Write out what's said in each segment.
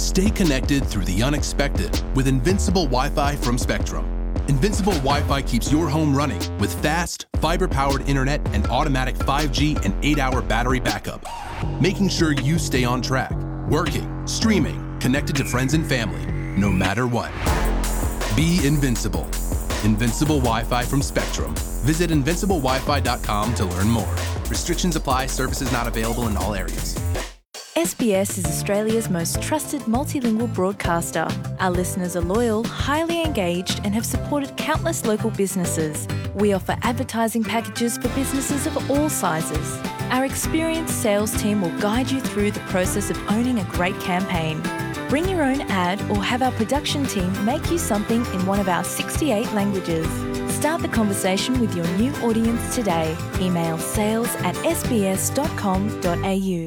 Stay connected through the unexpected with Invincible Wi-Fi from Spectrum. Invincible Wi-Fi keeps your home running with fast, fiber-powered internet and automatic 5G and 8-hour battery backup, making sure you stay on track, working, streaming, connected to friends and family, no matter what. Be invincible. Invincible Wi-Fi from Spectrum. Visit invinciblewifi.com to learn more. Restrictions apply. Services not available in all areas. SBS is Australia's most trusted multilingual broadcaster. Our listeners are loyal, highly engaged, and have supported countless local businesses. We offer advertising packages for businesses of all sizes. Our experienced sales team will guide you through the process of owning a great campaign. Bring your own ad or have our production team make you something in one of our 68 languages. Start the conversation with your new audience today. Email sales@sbs.com.au.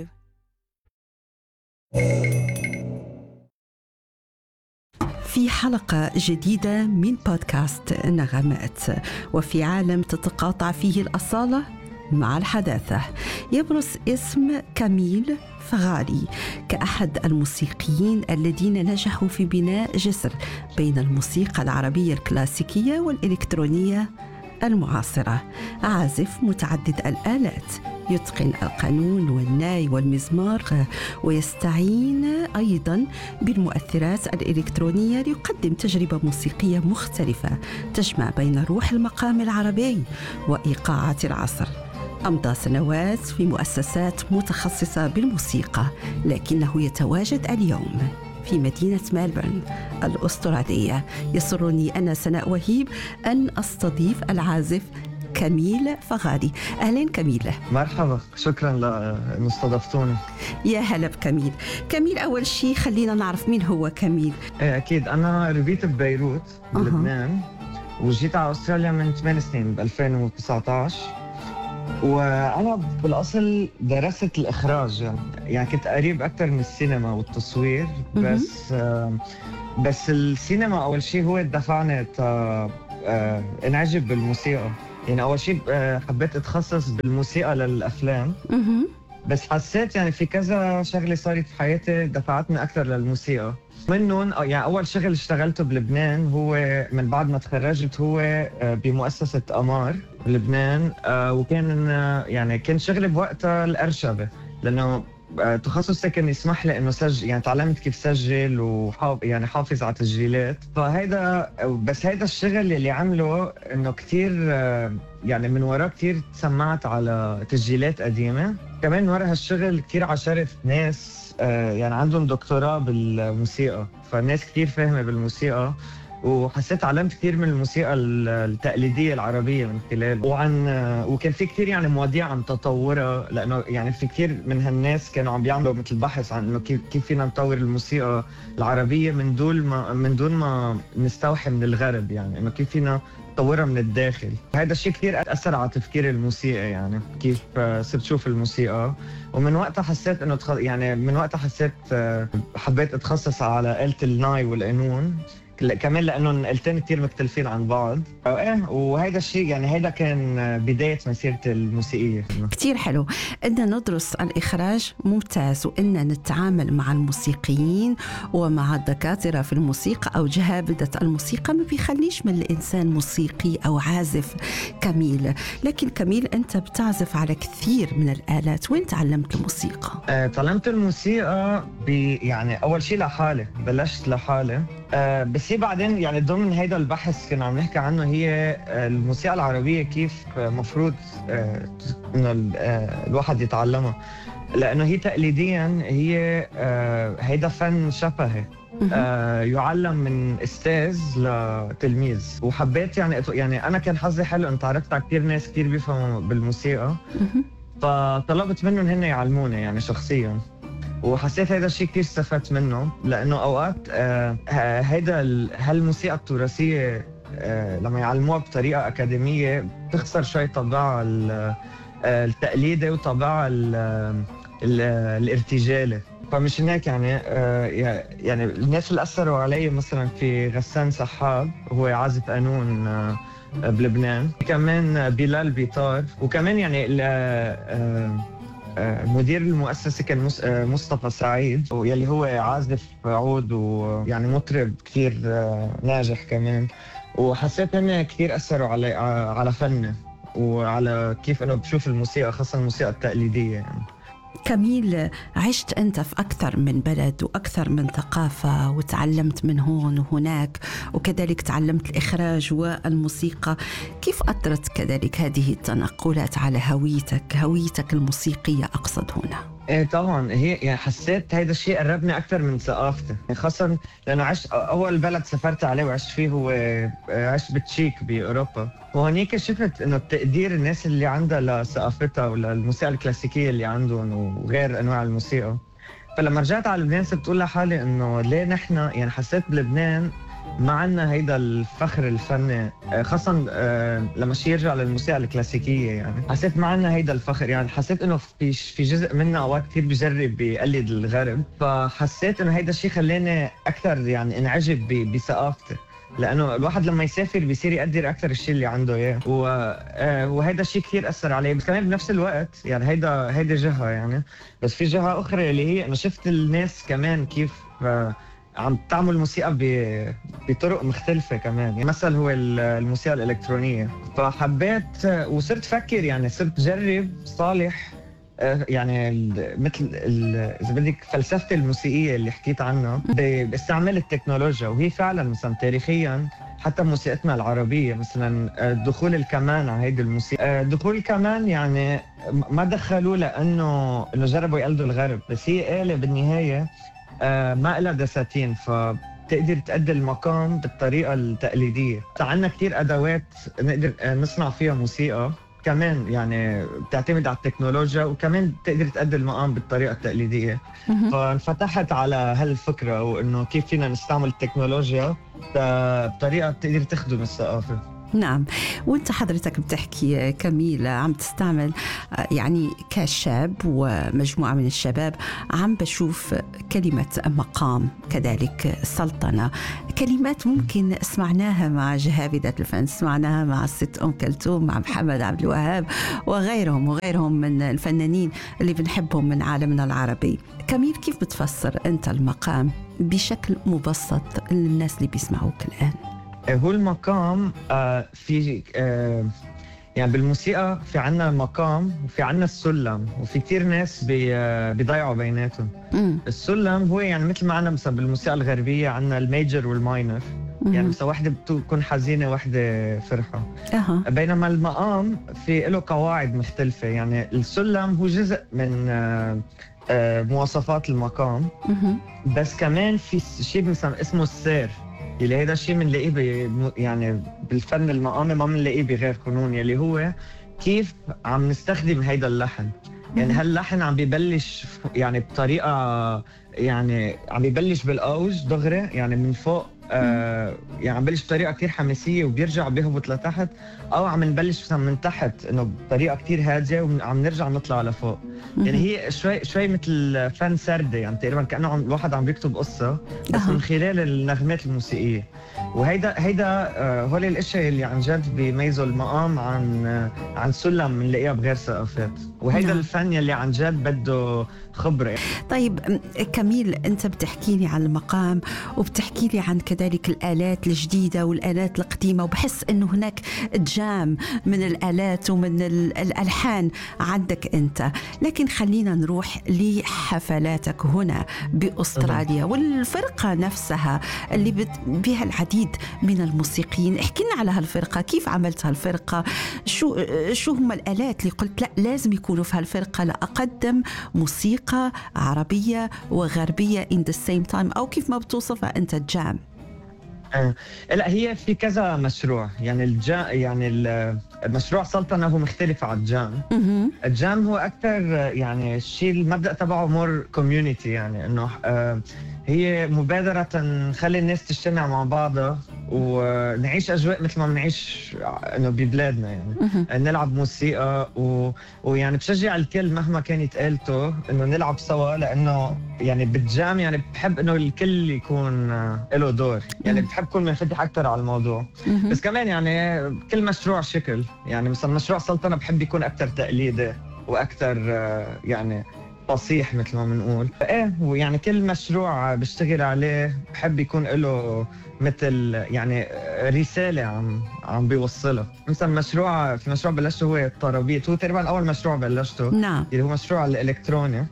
في حلقة جديدة من بودكاست نغمات، وفي عالم تتقاطع فيه الأصالة مع الحداثة، يبرز اسم كاميل فغالي كأحد الموسيقيين الذين نجحوا في بناء جسر بين الموسيقى العربية الكلاسيكية والإلكترونية المعاصرة. عازف متعدد الآلات، يتقن القانون والناي والمزمار، ويستعين أيضا بالمؤثرات الإلكترونية ليقدم تجربة موسيقية مختلفة تجمع بين روح المقام العربي وإيقاعات العصر. أمضى سنوات في مؤسسات متخصصة بالموسيقى، لكنه يتواجد اليوم في مدينة ملبورن الأسترالية. يسرني أنا سناء وهيب أن أستضيف العازف كاميل فغالي. أهلا كاميل. مرحبا، شكرا لأن استضفتوني. يا هلا بكاميل. كاميل، أول شيء خلينا نعرف مين هو كاميل. أكيد، أنا ربيت ببيروت بلبنان وجيت على أستراليا من 8 سنين ب 2019. وأنا بالأصل درست الإخراج، يعني كنت قريب أكثر من السينما والتصوير، بس السينما أول شيء هو دفعني انعجب بالموسيقى. يعني أول شيء حبيت أتخصص بالموسيقى للأفلام، بس حسيت يعني في كذا شغلة صارت في حياتي دفعتني أكثر للموسيقى. منهم يعني أول شغل اشتغلته بلبنان هو من بعد ما تخرجت هو بمؤسسة أمار بلبنان، وكان يعني كان شغلي بوقتها الأرشبة، لأنه تخصصي كان يسمح لي إنه سجل، يعني تعلمت كيف سجل يعني حافظ على تسجيلات. بس هيدا الشغل اللي عمله إنه كتير يعني من وراه كتير تسمعت على تسجيلات قديمة. كمان ورا هالشغل كتير عاشرت ناس يعني عندهم دكتوراه بالموسيقى، فالناس كتير فاهمة بالموسيقى، وحسيت علمت كتير من الموسيقى التقليدية العربية من خلاله. وكان في كتير يعني مواضيع عن تطورها، لأنه يعني في كتير من هالناس كانوا عم بيعملوا مثل بحث عن إنه كيف فينا نطور الموسيقى العربية من دون ما نستوحي من الغرب، يعني إنه كيف فينا نطورها من الداخل. هذا الشيء كتير أثر على تفكير الموسيقى، يعني كيف صرت شوف الموسيقى. ومن وقتها حسيت إنه حبيت أتخصص على آلة الناي والقانون، كمان لأنه الآلتين كتير مختلفين عن بعض. وهذا الشيء يعني هذا كان بداية مسيرتي الموسيقية. كتير حلو إننا ندرس الإخراج، ممتاز، وإننا نتعامل مع الموسيقيين ومع الدكاترة في الموسيقى أو جهابدة الموسيقى ما بيخليش من الإنسان موسيقي أو عازف كاميل. لكن كاميل، أنت بتعزف على كثير من الآلات، وين تعلمت الموسيقى؟ تعلمت الموسيقى يعني أول شيء لحالي، بلشت لحالي. بس هي بعدين يعني ضمن هيدا البحث كنا عم نحكي عنه، هي الموسيقى العربية كيف مفروض إنه الواحد يتعلمها، لأنه هي تقليديا هي هيدا فن شفهي يعلم من أستاذ لتلميذ. وحبيت يعني أنا كان حظي حلو أن تعرفت على كتير ناس كتير بيفهموا بالموسيقى، فطلبت منهم هن يعلموني يعني شخصيا. وحسيت هذا الشيء كتير استفدت منه، لأنه أوقات هالموسيقى التراثية لما يعلموها بطريقة أكاديمية بتخسر شوي طابعها التقليدي وطابعها الارتجالي. فمشان هيك يعني الناس اللي أثروا علي مثلا في غسان سحاب، هو عازف قانون بلبنان، كمان بلال بيطار، وكمان يعني مدير المؤسسة كان مصطفى سعيد، يلي هو عازف عود ويعني مطرب كثير ناجح كمان. وحسيت انه كثير اثروا على فني وعلى كيف انا بشوف الموسيقى، خاصة الموسيقى التقليدية يعني. كميل، عشت أنت في أكثر من بلد وأكثر من ثقافة، وتعلمت من هون وهناك، وكذلك تعلمت الإخراج والموسيقى. كيف أثرت كذلك هذه التنقلات على هويتك الموسيقية أقصد هنا؟ ايه طبعا، هي يعني حسيت هيدا الشيء قربني اكثر من ثقافتي، يعني خاصه لانه عشت اول بلد سافرت عليه وعشت فيه هو عشت بتشيك باوروبا، وهنيك شفت انه تقدير الناس اللي عندها لثقافتها وللموسيقى الكلاسيكيه اللي عندهم وغير انواع الموسيقى. فلما رجعت على لبنان صرت اقول لحالي انه ليه نحن، يعني حسيت بلبنان ما عندنا هيدا الفخر الفني، خاصة لما شي يرجع للموسيقى الكلاسيكية، يعني حسيت ما عندنا هيدا الفخر. يعني حسيت انه في جزء منا اوقات كثير بيجرب بيقلد الغرب، فحسيت انه هيدا الشيء خلاني اكثر يعني انعجب بثقافتي، لانه الواحد لما يسافر بيصير يقدر اكثر الشيء اللي عنده اياه، وهيدا الشيء كثير اثر علي. بس كمان بنفس الوقت يعني هيدا جهة يعني، بس في جهة اخرى اللي هي انا شفت الناس كمان كيف عم تعمل موسيقى بطرق مختلفة كمان. يعني مثلا هو الموسيقى الإلكترونية، فحبيت وصرت فكر، يعني صرت جرب صالح يعني مثل إذا بدك فلسفة الموسيقية اللي حكيت عنها باستعمال التكنولوجيا. وهي فعلا مثلا تاريخيا حتى موسيقتنا العربية مثلا دخول الكمان على هيدي الموسيقى، دخول الكمان يعني ما دخلوه لأنه جربوا يقلدوا الغرب، بس هي آلة بالنهاية ما إلها دساتين، فبتقدر تأدي المقام بالطريقة التقليدية. عندنا كتير أدوات نقدر نصنع فيها موسيقى كمان، يعني بتعتمد على التكنولوجيا وكمان تقدر تأدي المقام بالطريقة التقليدية. فانفتحت على هالفكرة، وإنه كيف فينا نستعمل التكنولوجيا بطريقة تقدر تخدم الثقافة. نعم، وانت حضرتك بتحكي كميل عم تستعمل، يعني كشاب ومجموعة من الشباب عم بشوف كلمة مقام، كذلك سلطنة، كلمات ممكن سمعناها مع جهابذة الفن، سمعناها مع الست أم كلثوم، مع محمد عبد الوهاب وغيرهم من الفنانين اللي بنحبهم من عالمنا العربي. كميل، كيف بتفسر أنت المقام بشكل مبسط للناس اللي بيسمعوك الآن؟ هو المقام في يعني بالموسيقى في عنا المقام وفي عنا السلم، وفي كتير ناس بيضيعوا بيناتهم. السلم هو يعني مثل ما عنا مثلا بالموسيقى الغربية عنا الميجر والماينر، يعني مثلا واحدة بتكون حزينة واحدة فرحة. بينما المقام في له قواعد مختلفة، يعني السلم هو جزء من مواصفات المقام، بس كمان في شيء مثلا اسمه السير، اللي هيدا الشيء بنلاقيه يعني بالفن المقامي ما بنلاقيه بغير قانون، اللي هو كيف عم نستخدم هيدا اللحن. يعني هاللحن عم بيبلش يعني بطريقة، يعني عم بيبلش بالأوج دغري يعني من فوق، يعني عم ببلش بطريقة كتير حماسية وبيرجع بيهبط لتحت، أو عم نبلش مثلا من تحت إنه بطريقة كتير هادية وعم نرجع نطلع لفوق. يعني هي شوي مثل فن سردة، يعني تقريبا كأنه الواحد عم بيكتب قصة بس من خلال النغمات الموسيقية. وهيدا هول الاشياء اللي عن جد بيميزوا المقام عن سلم بنلاقيها بغير ثقافات، وهيدا الفن اللي عن جد بده خبرة. طيب كميل، أنت بتحكي لي عن المقام وبتحكي لي عن كذلك الآلات الجديدة والآلات القديمة، وبحس أنه هناك جام من الآلات ومن الألحان عندك أنت. لكن خلينا نروح لحفلاتك هنا بأستراليا والفرقة نفسها اللي بها العديد من الموسيقيين. احكي لنا على هالفرقة، كيف عملت هالفرقة، شو هم الآلات اللي قلت لا لازم يكونوا في هالفرقة لأقدم موسيقى عربية وغربية in the same time، أو كيف ما بتوصفها أنت الجام؟ لا، هي في كذا مشروع، يعني يعني المشروع سلطنة هو مختلف عن الجام. الجام هو أكثر يعني الشيء المبدأ تبعه مور كوميونيتي، يعني إنه هي مبادرة نخلي الناس تجتمع مع بعضها ونعيش أجواء مثل ما بنعيش إنه ببلادنا، يعني نلعب موسيقى ويعني بشجع الكل مهما كانت آلته إنه نلعب سوا، لأنه يعني بالجام يعني بحب إنه الكل يكون له دور، يعني بحب كون منفتح أكتر على الموضوع. بس كمان يعني كل مشروع شكل، يعني مثلا مشروع سلطنة بحب يكون أكتر تقليدي، واكثر يعني فصيح مثل ما بنقول. ايه ويعني كل مشروع بشتغل عليه بحب يكون له مثل يعني رساله عم بيوصلها. مثلا في مشروع بلشته هو الطرابيط، هو تقريبا اول مشروع بلشته. نعم. اللي هو مشروع الالكتروني.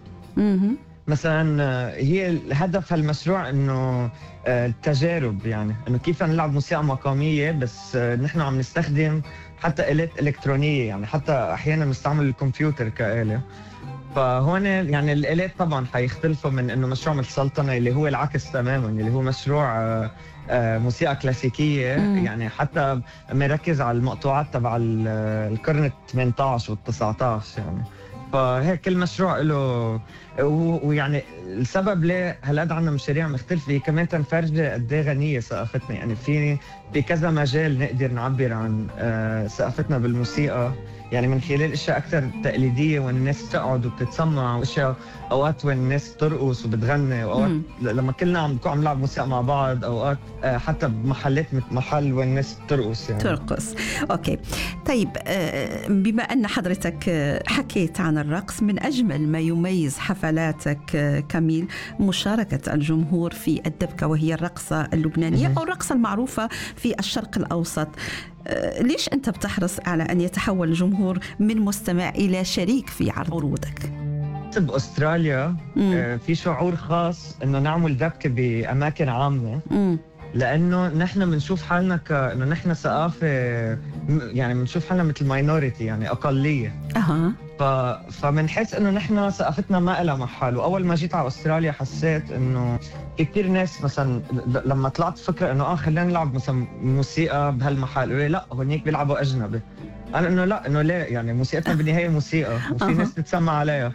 مثلا هي الهدف هالمشروع انه التجارب، يعني انه كيف نلعب موسيقى مقاميه بس نحن عم نستخدم حتى آلات الكترونيه، يعني حتى احيانا بنستعمل الكمبيوتر كآلة. فهون يعني الآلات طبعا حيختلفوا من انه مشروع مثل سلطنه اللي هو العكس تماما، اللي هو مشروع موسيقى كلاسيكيه. يعني حتى مركز على المقطوعات تبع القرن ال 18 وال 19 يعني. فهيك كل مشروع له ويعني السبب ليه هالقد عندنا مشاريع مختلفه كمان تنفرجي قد ايه غنيه ثقافتنا. يعني في كذا مجال نقدر نعبر عن ثقافتنا بالموسيقى، يعني من خلال اشياء اكثر تقليديه وين الناس بتقعد وبتتسمع، واشياء اوقات وين الناس بترقص وبتغني، واوقات لما كلنا عم نلعب موسيقى مع بعض، اوقات حتى بمحلات مثل محل وين الناس بترقص يعني. ترقص. اوكي طيب، بما ان حضرتك حكيت عن الرقص، من اجمل ما يميز حفلاتك كميل مشاركه الجمهور في الدبكه، وهي الرقصه اللبنانيه او الرقصه المعروفه في الشرق الاوسط. ليش أنت بتحرص على أن يتحول الجمهور من مستمع إلى شريك في عرض عروضك؟ بأستراليا في شعور خاص إنه نعمل دبكة بأماكن عامة، لأنه نحن بنشوف حالنا كأنه نحن ثقافة، يعني بنشوف حالنا مثل ماينوريتي، يعني أقلية. فمنحس إنه نحن ثقافتنا ما إلها محل. وأول ما جيت على أستراليا حسيت إنه في كتير ناس مثلا لما طلعت فكرة إنه خلينا نلعب مثلا موسيقى بهالمحل، قالوا لي لا هونيك بيلعبوا أجنبي. أنا إنه لا، إنه ليه، يعني موسيقتنا بالنهاية موسيقى وفي ناس تتسمع عليها.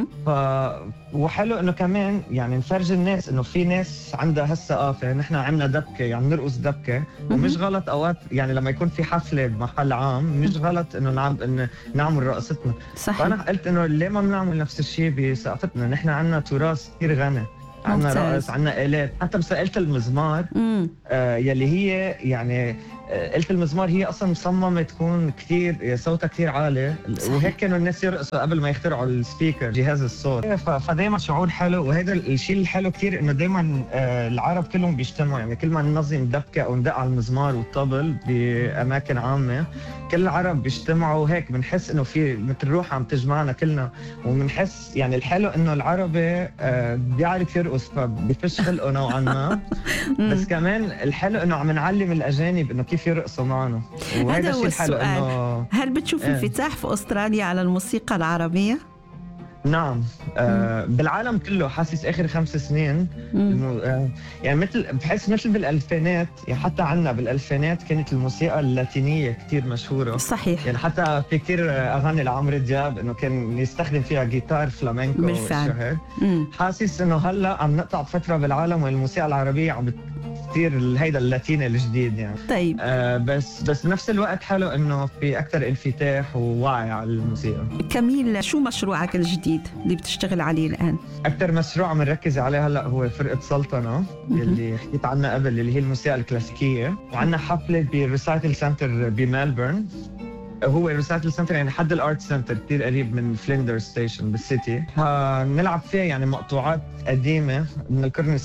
وحلو إنه كمان يعني نفرج الناس إنه في ناس عندها هالثقافة. نحن عملنا دبكة، يعني نرقص دبكة، ومش غلط أوقات يعني لما يكون في حفلة بمحل عام مش غلط إنه نعمل رقصتنا. صحيح. فأنا قلت إنه ليه ما بنعمل نفس الشيء بثقافتنا. نحن عندنا تراث كثير غني، عندنا رقص، عندنا آلات. حتى بس آلة المزمار يلي هي يعني آلة المزمار هي أصلا مصممة تكون كثير صوتها كثير عالي. وهيك كانوا الناس يرقصوا قبل ما يخترعوا السبيكر، جهاز الصوت. فدايما شعور حلو. وهذا الشيء الحلو كثير إنه دائما العرب كلهم بيجتمعوا. يعني كل ما ننظم دبكة أو ندق على المزمار والطبل بأماكن عامة، كل العرب بيجتمعوا، وهيك بنحس إنه في مثل روح عم تجمعنا كلنا. وبنحس يعني الحلو إنه العربي بيعرف يرقص، فبيفش خلقه نوعا ما. بس كمان الحلو إنه عم نعلم الأجانب إنه كيف يرقصوا معنا. وهذا هو السؤال. هل بتشوف انفتاح في أستراليا على الموسيقى العربية؟ نعم. بالعالم كله حاسس آخر 5 سنين يعني بحس مثل بالألفينات، يعني حتى عنا بالألفينات كانت الموسيقى اللاتينية كتير مشهورة. صحيح. يعني حتى في كتير أغاني لعمرو دياب إنه كان يستخدم فيها جيتار فلامينكو بالفعل. حاسس إنه هلا عم نقطع فترة بالعالم والموسيقى العربية عم كثير هيدا اللاتيني الجديد يعني. طيب. بس بنفس الوقت حلو انه في اكثر انفتاح ووعي على الموسيقى. كميل، شو مشروعك الجديد اللي بتشتغل عليه الان؟ اكثر مشروع بنركز عليه هلا هو فرقه سلطنه اللي حكيت عنها قبل، اللي هي الموسيقى الكلاسيكيه. وعندنا حفله بالريسايتل سنتر بملبورن. هو الريسايتل سنتر يعني حد الارت سنتر، كثير قريب من فليندر ستيشن بالسيتي. هنلعب فيها يعني مقطوعات قديمه من القرن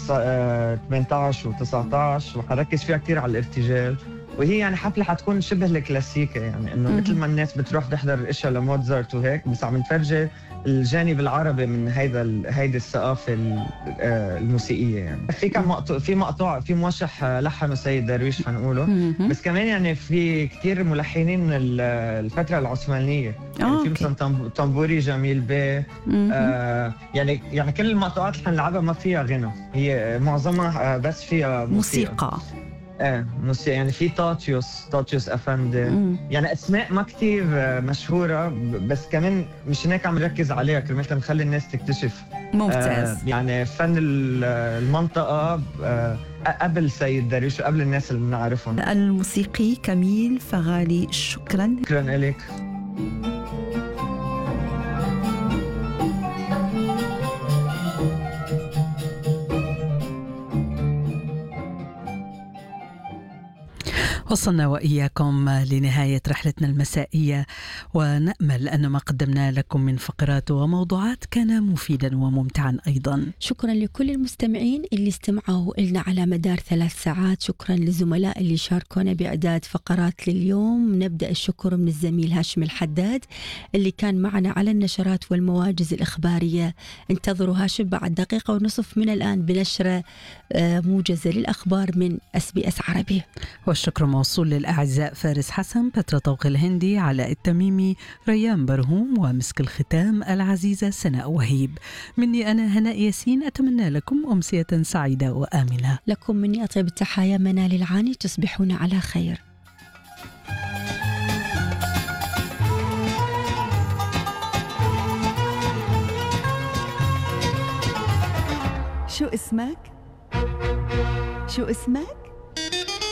18 و19، وحنركز فيها كثير على الارتجال. وهي يعني حفله حتكون شبه الكلاسيكيه، يعني انه مثل ما الناس بتروح تحضر اشياء لموتزارت وهيك، بس عم نفرجي الجانب العربي من هيدي الثقافه الموسيقيه. يعني في مقطوعه في موشح لحنه سيد درويش حنقوله. بس كمان يعني في كثير ملحنين من الفتره العثمانيه، يعني في مثلا طنبوري جميل بيه. يعني كل المقطوعات اللي حنلعبها ما فيها غنى، هي معظمها بس فيها موسيقى. موسيقى. يعني في تاتيوس أفندي، يعني أسماء ما كتير مشهورة، بس كمان مش هيك عم نركز عليها كرمال نخلي الناس تكتشف. ممتاز. يعني فن المنطقة قبل سيد درويش وقبل الناس اللي بنعرفهم. الموسيقي كميل فغالي، شكرا لك. وصلنا وإياكم لنهاية رحلتنا المسائية، ونأمل أن ما قدمنا لكم من فقرات وموضوعات كان مفيدا وممتعا أيضا. شكرا لكل المستمعين اللي استمعوا لنا على مدار 3 ساعات. شكرا للزملاء اللي شاركونا بإعداد فقرات لليوم. نبدأ الشكر من الزميل هاشم الحداد اللي كان معنا على النشرات والمواجز الإخبارية. انتظروا هاشم بعد 1.5 دقيقة من الآن بنشرة موجزة للأخبار من SBS عربي. والشكر موصول للأعزاء فارس حسن، بترا طوق الهندي، علاء التميمي، ريان برهوم، ومسك الختام العزيزة سناء وهيب. مني أنا هناء ياسين، أتمنى لكم أمسية سعيدة وآمنة. لكم مني أطيب التحايا منال العاني، تصبحون على خير. شو اسمك؟